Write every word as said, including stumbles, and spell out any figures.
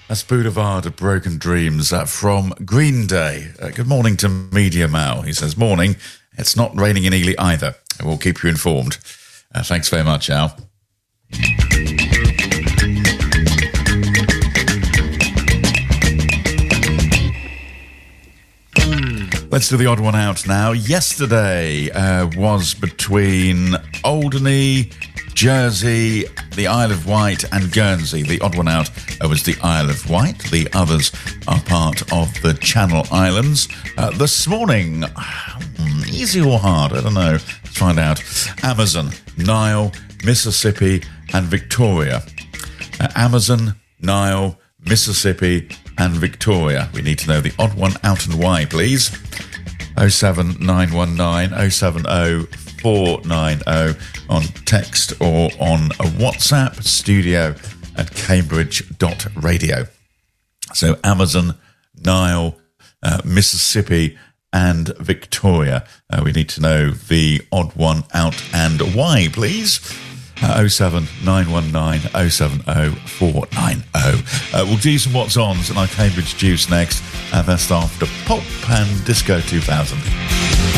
That's Boulevard of Broken Dreams uh, from Green Day. Uh, good morning to Media Mal. He says, morning. It's not raining in Ely either. We'll keep you informed. Uh, thanks very much, Al. Let's do the odd one out now. Yesterday uh, was between Alderney, Jersey, the Isle of Wight and Guernsey. The odd one out uh, was the Isle of Wight. The others are part of the Channel Islands. Uh, this morning, easy or hard? I don't know. Let's find out. Amazon, Nile, Mississippi and Victoria. Uh, Amazon, Nile, Mississippi and Victoria. We need to know the odd one out and why, please. oh seven nine one nine oh seven oh four nine oh on text or on a WhatsApp, studio at cambridge dot radio. So Amazon, Nile, uh, Mississippi and Victoria. Uh, we need to know the odd one out and why, please. Uh, oh seven nine one nine oh seven oh four nine oh. Uh, we'll do some what's ons and our Cambridge Juice next. And that's after Pulp and Disco two thousand.